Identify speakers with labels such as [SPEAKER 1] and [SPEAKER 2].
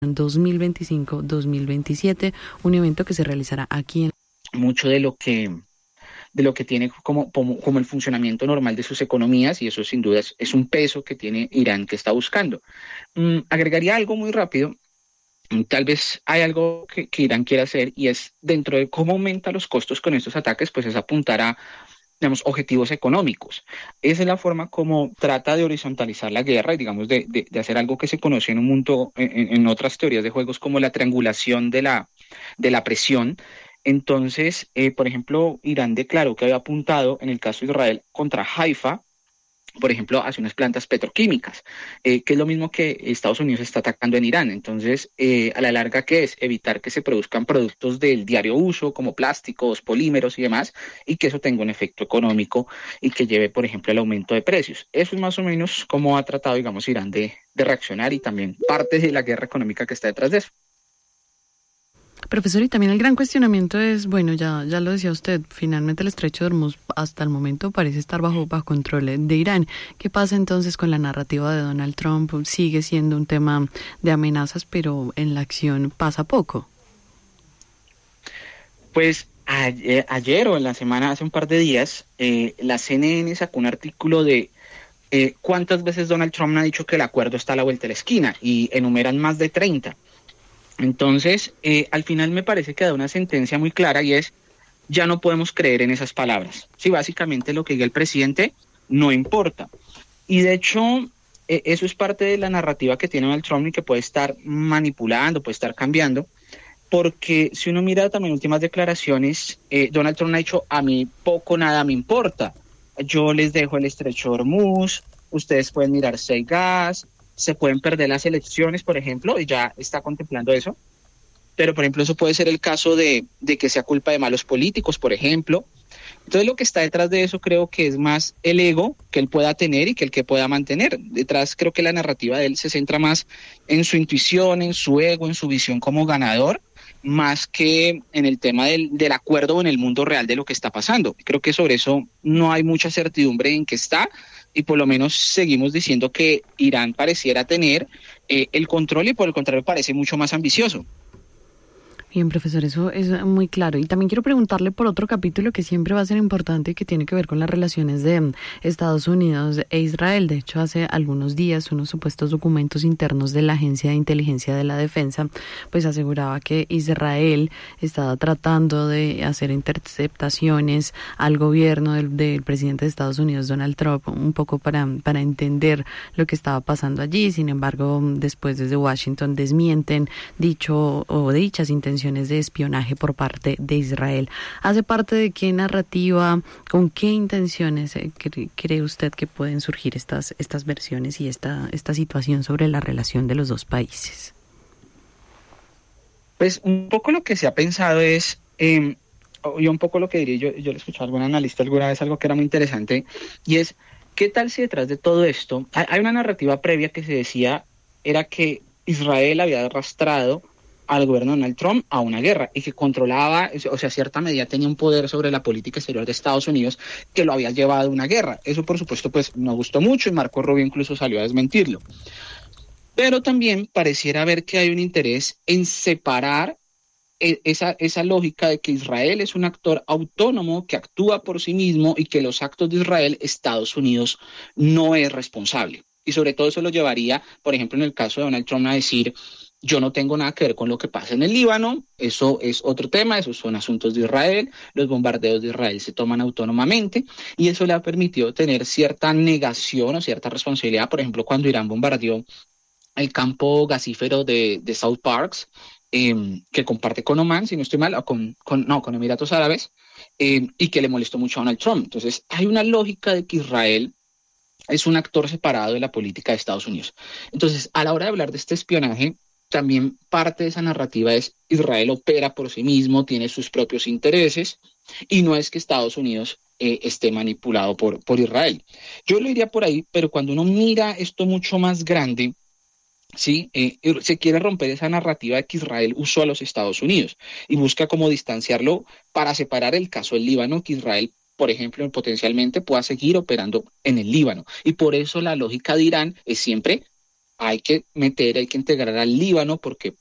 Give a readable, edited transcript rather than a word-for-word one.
[SPEAKER 1] 2025-2027, un evento que se realizará aquí en
[SPEAKER 2] mucho de lo que tiene como el funcionamiento normal de sus economías, y eso sin duda es un peso que tiene Irán que está buscando. Agregaría algo muy rápido. Tal vez hay algo que Irán quiere hacer, y es, dentro de cómo aumenta los costos con estos ataques, pues es apuntar a, digamos, objetivos económicos. Esa es la forma como trata de horizontalizar la guerra y, digamos, de hacer algo que se conoce en un mundo, en otras teorías de juegos, como la triangulación de la presión. Entonces, por ejemplo, Irán declaró que había apuntado, en el caso de Israel, contra Haifa, por ejemplo, hacia unas plantas petroquímicas, que es lo mismo que Estados Unidos está atacando en Irán. Entonces, a la larga, ¿qué es? Evitar que se produzcan productos del diario uso, como plásticos, polímeros y demás, y que eso tenga un efecto económico y que lleve, por ejemplo, al aumento de precios. Eso es más o menos cómo ha tratado, digamos, Irán de reaccionar, y también parte de la guerra económica que está detrás de eso.
[SPEAKER 1] Profesor, y también el gran cuestionamiento es, bueno, ya lo decía usted, finalmente el estrecho de Hormuz hasta el momento parece estar bajo control de Irán. ¿Qué pasa entonces con la narrativa de Donald Trump? Sigue siendo un tema de amenazas, pero en la acción pasa poco.
[SPEAKER 2] Pues ayer o en la semana, hace un par de días, la CNN sacó un artículo de cuántas veces Donald Trump ha dicho que el acuerdo está a la vuelta de la esquina, y enumeran más de 30. Entonces, al final me parece que da una sentencia muy clara, y es: ya no podemos creer en esas palabras. Sí, básicamente lo que diga el presidente no importa. Y de hecho, eso es parte de la narrativa que tiene Donald Trump, y que puede estar manipulando, puede estar cambiando, porque si uno mira también últimas declaraciones, Donald Trump ha dicho: a mí poco nada me importa, yo les dejo el estrecho de Hormuz, ustedes pueden mirarse el gas, se pueden perder las elecciones, por ejemplo, y ya está contemplando eso. Pero, por ejemplo, eso puede ser el caso de que sea culpa de malos políticos, por ejemplo. Entonces, lo que está detrás de eso creo que es más el ego que él pueda tener y que el que pueda mantener. Detrás creo que la narrativa de él se centra más en su intuición, en su ego, en su visión como ganador, más que en el tema del acuerdo o en el mundo real de lo que está pasando. Creo que sobre eso no hay mucha certidumbre en qué está, y por lo menos seguimos diciendo que Irán pareciera tener el control, y por el contrario parece mucho más ambicioso.
[SPEAKER 1] Bien, profesor, eso es muy claro. Y también quiero preguntarle por otro capítulo que siempre va a ser importante y que tiene que ver con las relaciones de Estados Unidos e Israel. De hecho, hace algunos días, unos supuestos documentos internos de la Agencia de Inteligencia de la Defensa, pues aseguraba que Israel estaba tratando de hacer interceptaciones al gobierno del presidente de Estados Unidos, Donald Trump, un poco para entender lo que estaba pasando allí. Sin embargo, después desde Washington desmienten dichas intenciones de espionaje por parte de Israel. ¿Hace parte de qué narrativa, con qué intenciones cree usted que pueden surgir estas versiones y esta situación sobre la relación de los dos países?
[SPEAKER 2] Pues un poco lo que se ha pensado es, yo un poco lo que diría, yo le escuché a algún analista alguna vez algo que era muy interesante, y es: ¿qué tal si detrás de todo esto hay una narrativa previa que se decía era que Israel había arrastrado al gobierno de Donald Trump a una guerra, y que controlaba, o sea, cierta medida tenía un poder sobre la política exterior de Estados Unidos, que lo había llevado a una guerra? Eso, por supuesto, pues no gustó mucho, y Marco Rubio incluso salió a desmentirlo. Pero también pareciera ver que hay un interés en separar esa lógica de que Israel es un actor autónomo que actúa por sí mismo, y que los actos de Israel, Estados Unidos no es responsable. Y sobre todo eso lo llevaría, por ejemplo, en el caso de Donald Trump, a decir: yo no tengo nada que ver con lo que pasa en el Líbano, eso es otro tema, esos son asuntos de Israel, los bombardeos de Israel se toman autónomamente, y eso le ha permitido tener cierta negación o cierta responsabilidad. Por ejemplo, cuando Irán bombardeó el campo gasífero de South Parks, que comparte con Oman, si no estoy mal, o con Emiratos Árabes, y que le molestó mucho a Donald Trump. Entonces, hay una lógica de que Israel es un actor separado de la política de Estados Unidos. Entonces, a la hora de hablar de este espionaje, también parte de esa narrativa es: Israel opera por sí mismo, tiene sus propios intereses, y no es que Estados Unidos esté manipulado por Israel. Yo lo iría por ahí, pero cuando uno mira esto mucho más grande, sí, se quiere romper esa narrativa de que Israel usó a los Estados Unidos, y busca como distanciarlo para separar el caso del Líbano, que Israel, por ejemplo, potencialmente pueda seguir operando en el Líbano. Y por eso la lógica de Irán es siempre hay que integrar al Líbano porque